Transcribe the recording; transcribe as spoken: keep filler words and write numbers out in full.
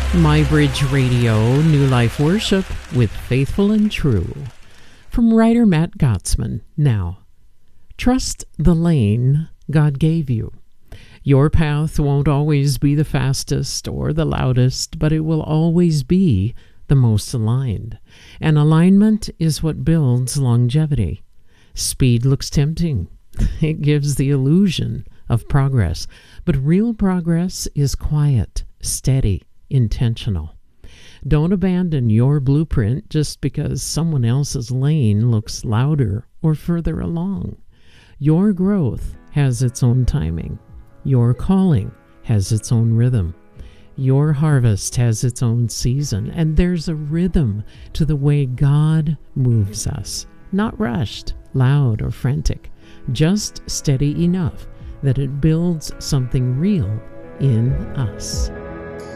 My Bridge Radio, New Life Worship with Faithful and True. From writer Matt Gottsman. Now, trust the lane God gave you. Your path won't always be the fastest or the loudest, but it will always be the most aligned. And alignment is what builds longevity. Speed looks tempting. It gives the illusion of progress. But real progress is quiet, steady, intentional. Don't abandon your blueprint just because someone else's lane looks louder or further along. Your growth has its own timing. Your calling has its own rhythm. Your harvest has its own season, and there's a rhythm to the way God moves us. Not rushed, loud, or frantic, just steady enough that it builds something real in us.